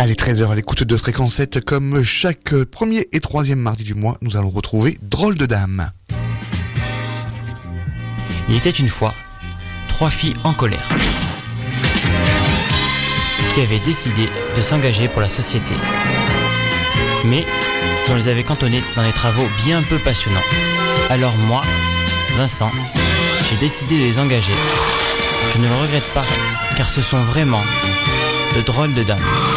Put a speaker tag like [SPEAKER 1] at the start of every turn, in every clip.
[SPEAKER 1] Allez, 13h à l'écoute de Fréquence 7, comme chaque premier et troisième mardi du mois, nous allons retrouver Drôle de Dame.
[SPEAKER 2] Il était une fois 3 filles en colère qui avaient décidé de s'engager pour la société. Mais on les avait cantonnées dans des travaux bien peu passionnants. Alors moi, Vincent, j'ai décidé de les engager. Je ne le regrette pas, car ce sont vraiment de drôles de dames.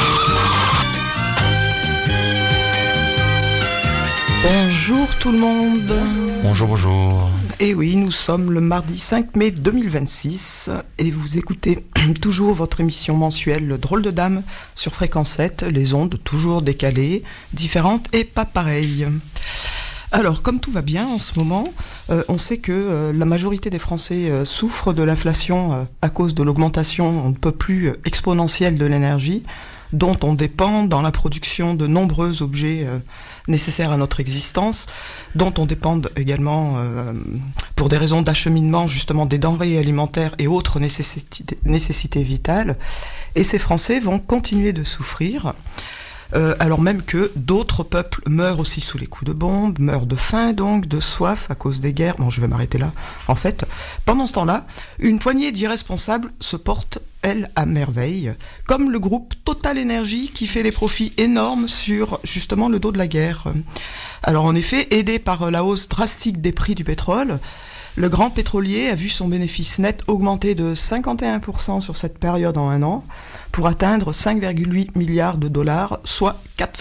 [SPEAKER 3] Bonjour tout le monde.
[SPEAKER 2] Bonjour, bonjour.
[SPEAKER 3] Et oui, nous sommes le mardi 5 mai 2026 et vous écoutez toujours votre émission mensuelle Le Drôle de Dame sur Fréquence 7, les ondes toujours décalées, différentes et pas pareilles. Alors, comme tout va bien en ce moment, on sait que la majorité des Français souffrent de l'inflation à cause de l'augmentation on ne peut plus exponentielle de l'énergie, dont on dépend dans la production de nombreux objets nécessaires à notre existence, dont on dépend également pour des raisons d'acheminement justement des denrées alimentaires et autres nécessités vitales. Et ces Français vont continuer de souffrir. Alors même que d'autres peuples meurent aussi sous les coups de bombes, meurent de faim donc, de soif à cause des guerres. Bon, je vais m'arrêter là. En fait, pendant ce temps-là, une poignée d'irresponsables se porte, elle, à merveille, comme le groupe Total Energy qui fait des profits énormes sur justement le dos de la guerre. Alors en effet, aidé par la hausse drastique des prix du pétrole, le grand pétrolier a vu son bénéfice net augmenter de 51% sur cette période en un an, pour atteindre 5,8 milliards de dollars, soit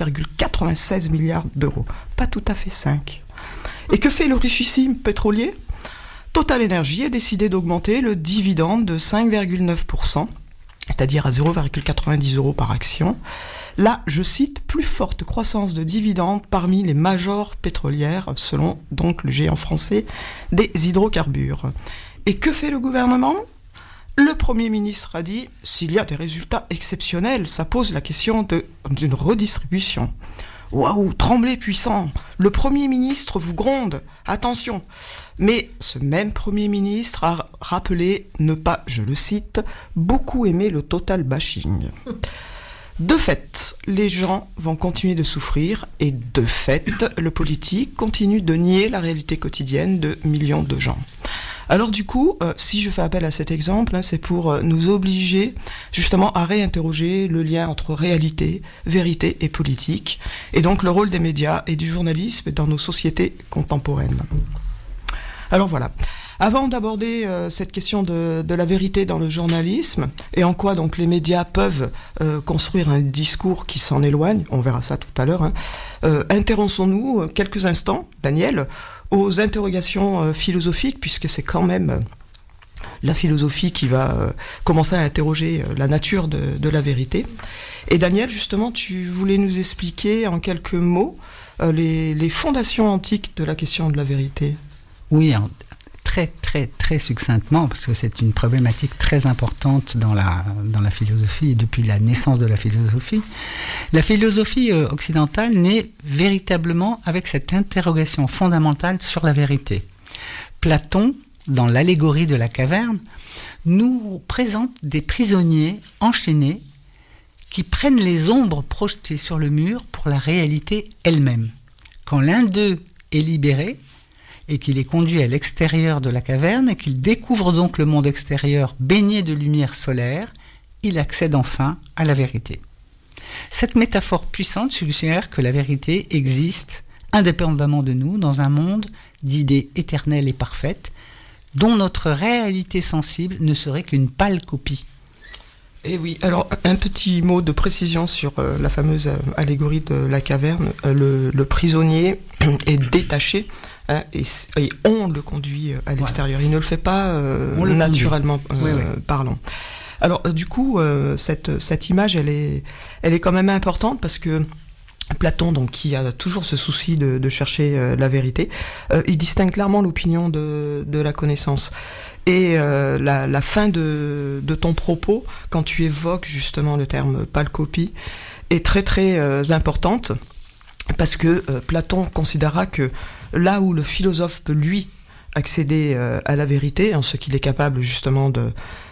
[SPEAKER 3] 4,96 milliards d'euros. Pas tout à fait 5. Et que fait le richissime pétrolier ? Total Energy a décidé d'augmenter le dividende de 5,9%, c'est-à-dire à 0,90 € par action. Là, je cite, plus forte croissance de dividendes parmi les majors pétrolières, selon donc le géant français des hydrocarbures. Et que fait le gouvernement ? Le Premier ministre a dit, s'il y a des résultats exceptionnels, ça pose la question d'une redistribution. Waouh, tremblez puissant, le Premier ministre vous gronde, attention. Mais ce même Premier ministre a rappelé ne pas, je le cite, beaucoup aimer le total bashing. De fait, les gens vont continuer de souffrir et de fait, le politique continue de nier la réalité quotidienne de millions de gens. Alors du coup, si je fais appel à cet exemple, c'est pour nous obliger justement à réinterroger le lien entre réalité, vérité et politique, et donc le rôle des médias et du journalisme dans nos sociétés contemporaines. Alors voilà. Avant d'aborder cette question de la vérité dans le journalisme, et en quoi donc les médias peuvent construire un discours qui s'en éloigne, on verra ça tout à l'heure, intéressons-nous quelques instants, Daniel, aux interrogations philosophiques, puisque c'est quand même la philosophie qui va commencer à interroger la nature de la vérité. Et Daniel, justement, tu voulais nous expliquer en quelques mots fondations antiques de la question de la vérité.
[SPEAKER 4] Oui, très succinctement, parce que c'est une problématique très importante dans la philosophie et depuis la naissance de la philosophie. La philosophie occidentale naît véritablement avec cette interrogation fondamentale sur la vérité. Platon, dans l'allégorie de la caverne, nous présente des prisonniers enchaînés qui prennent les ombres projetées sur le mur pour la réalité elle-même. Quand l'un d'eux est libéré, et qu'il est conduit à l'extérieur de la caverne et qu'il découvre donc le monde extérieur baigné de lumière solaire, il accède enfin à la vérité. Cette métaphore puissante suggère que la vérité existe indépendamment de nous dans un monde d'idées éternelles et parfaites dont notre réalité sensible ne serait qu'une pâle copie.
[SPEAKER 3] Et oui, alors un petit mot de précision sur la fameuse allégorie de la caverne. Le prisonnier est détaché et on le conduit à l'extérieur. Voilà. Il ne le fait pas naturellement parlant. Alors du coup, cette image, elle est quand même importante parce que Platon, donc, qui a toujours ce souci de chercher la vérité, il distingue clairement l'opinion de la connaissance. Et la fin de ton propos, quand tu évoques justement le terme pâle copie, est très très importante, parce que Platon considéra que là où le philosophe peut lui accéder à la vérité, en ce qu'il est capable justement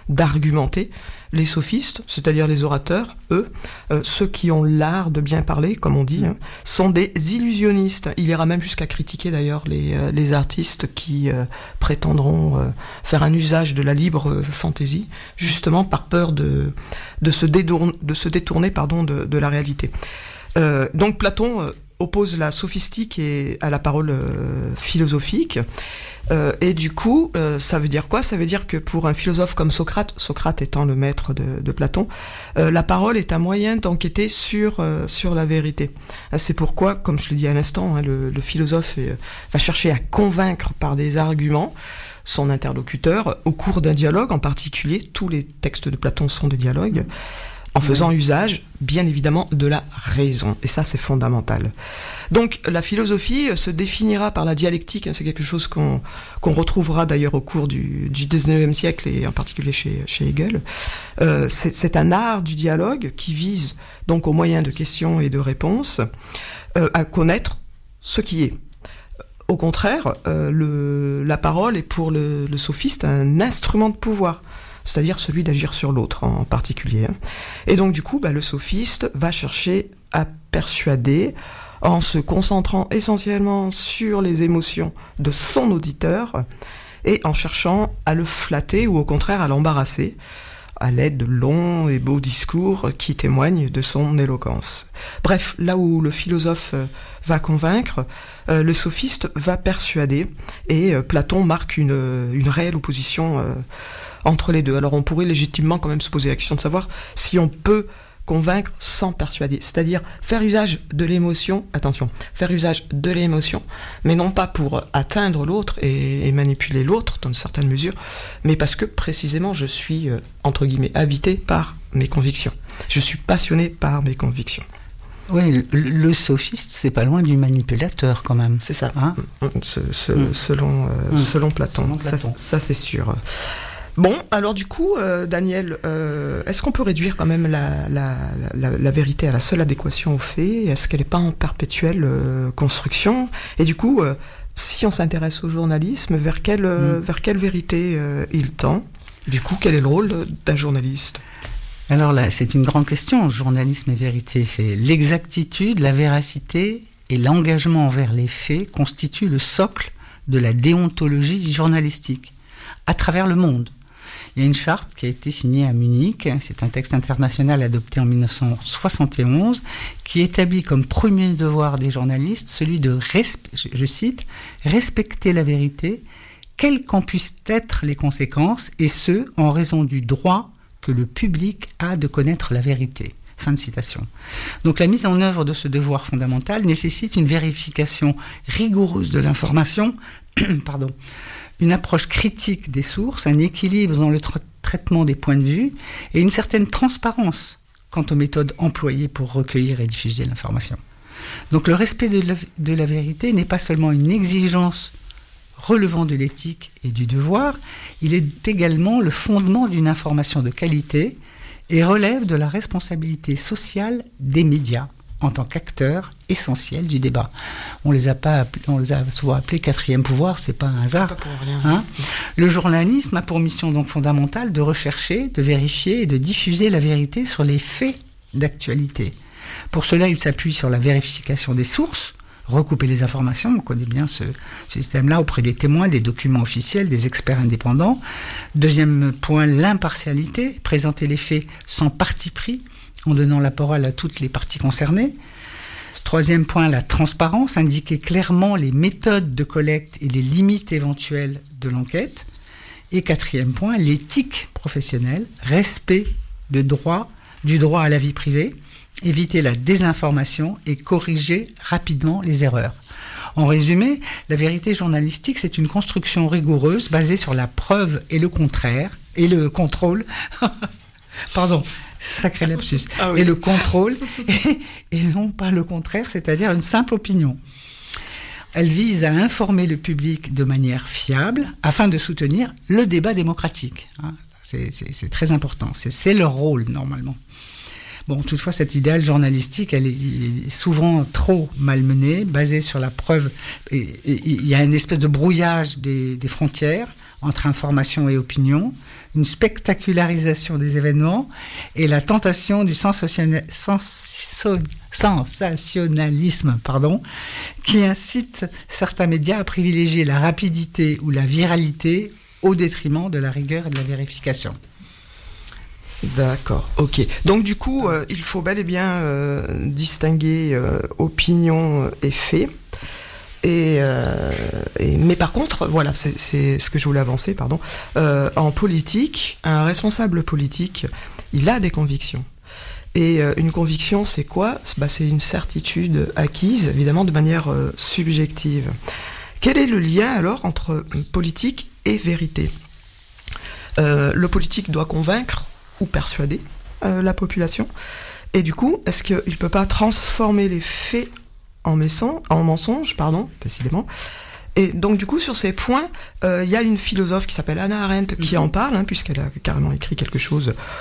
[SPEAKER 3] d'argumenter. Les sophistes, c'est-à-dire les orateurs, eux, ceux qui ont l'art de bien parler, comme on dit, sont des illusionnistes. Il ira même jusqu'à critiquer d'ailleurs les artistes qui prétendront faire un usage de la libre fantaisie, justement par peur de se détourner de la réalité. Donc Platon oppose la sophistique à la parole philosophique. Et du coup, ça veut dire quoi ? Ça veut dire que pour un philosophe comme Socrate étant le maître de Platon, la parole est un moyen d'enquêter sur la vérité. C'est pourquoi, comme je l'ai dit à l'instant, le philosophe va chercher à convaincre par des arguments son interlocuteur au cours d'un dialogue en particulier. Tous les textes de Platon sont des dialogues, en faisant usage, bien évidemment, de la raison. Et ça, c'est fondamental. Donc, la philosophie se définira par la dialectique. C'est quelque chose qu'on retrouvera d'ailleurs au cours du 19e siècle, et en particulier chez Hegel. C'est un art du dialogue qui vise, donc, au moyen de questions et de réponses, à connaître ce qui est. Au contraire, la parole est pour le sophiste un instrument de pouvoir, c'est-à-dire celui d'agir sur l'autre en particulier. Et donc du coup, le sophiste va chercher à persuader en se concentrant essentiellement sur les émotions de son auditeur et en cherchant à le flatter ou au contraire à l'embarrasser à l'aide de longs et beaux discours qui témoignent de son éloquence. Bref, là où le philosophe va convaincre, le sophiste va persuader, et Platon marque une réelle opposition entre les deux. Alors on pourrait légitimement quand même se poser la question de savoir si on peut convaincre sans persuader, c'est-à-dire faire usage de l'émotion, mais non pas pour atteindre l'autre et manipuler l'autre dans une certaine mesure, mais parce que précisément je suis, entre guillemets, habité par mes convictions. Je suis passionné par mes convictions.
[SPEAKER 4] Oui, le sophiste, c'est pas loin du manipulateur quand même.
[SPEAKER 3] C'est ça, selon Platon, ça c'est sûr. Bon, alors du coup, Daniel, est-ce qu'on peut réduire quand même la vérité à la seule adéquation aux faits ? Est-ce qu'elle n'est pas en perpétuelle construction ? Et du coup, si on s'intéresse au journalisme, vers quelle vérité il tend ? Du coup, quel est le rôle d'un journaliste ?
[SPEAKER 4] Alors là, c'est une grande question. Journalisme et vérité, c'est l'exactitude, la véracité et l'engagement envers les faits constituent le socle de la déontologie journalistique à travers le monde. Il y a une charte qui a été signée à Munich, c'est un texte international adopté en 1971, qui établit comme premier devoir des journalistes celui de, je cite, « respecter la vérité, quelles qu'en puissent être les conséquences, et ce, en raison du droit que le public a de connaître la vérité ». Fin de citation. Donc la mise en œuvre de ce devoir fondamental nécessite une vérification rigoureuse de l'information, une approche critique des sources, un équilibre dans le traitement des points de vue et une certaine transparence quant aux méthodes employées pour recueillir et diffuser l'information. Donc le respect de la vérité n'est pas seulement une exigence relevant de l'éthique et du devoir, il est également le fondement d'une information de qualité et relève de la responsabilité sociale des médias en tant qu'acteurs essentiels du débat. On les a souvent appelés quatrième pouvoir, c'est pas un hasard.
[SPEAKER 3] C'est pas pour rien.
[SPEAKER 4] Le journalisme a pour mission donc fondamentale de rechercher, de vérifier et de diffuser la vérité sur les faits d'actualité. Pour cela, il s'appuie sur la vérification des sources, recouper les informations, on connaît bien ce système-là, auprès des témoins, des documents officiels, des experts indépendants. Deuxième point, l'impartialité, présenter les faits sans parti pris, en donnant la parole à toutes les parties concernées. Troisième point, la transparence, indiquer clairement les méthodes de collecte et les limites éventuelles de l'enquête. Et quatrième point, l'éthique professionnelle, respect du droit à la vie privée, éviter la désinformation et corriger rapidement les erreurs. En résumé, la vérité journalistique, c'est une construction rigoureuse basée sur la preuve et le contraire, et le contrôle. Pardon. Sacré lapsus. Ah oui. Et le contrôle, et non pas le contraire, c'est-à-dire une simple opinion. Elle vise à informer le public de manière fiable afin de soutenir le débat démocratique. C'est très important, c'est leur rôle normalement. Bon, toutefois, cet idéal journalistique, elle est souvent trop malmenée, basée sur la preuve. Et il y a une espèce de brouillage des frontières entre information et opinion, une spectacularisation des événements et la tentation du sensationnalisme, qui incite certains médias à privilégier la rapidité ou la viralité au détriment de la rigueur et de la vérification.
[SPEAKER 3] D'accord, ok. Donc du coup, il faut bel et bien distinguer opinion et fait. Mais par contre, voilà, c'est ce que je voulais avancer, en politique, un responsable politique, il a des convictions. Et une conviction, c'est quoi ? C'est une certitude acquise, évidemment, de manière subjective. Quel est le lien, alors, entre politique et vérité ? Le politique doit convaincre ou persuader la population. Et du coup, est-ce qu'il ne peut pas transformer les faits en mensonges, décidément. Et donc du coup, sur ces points, il y a une philosophe qui s'appelle Hannah Arendt qui en parle, puisqu'elle a carrément écrit quelque chose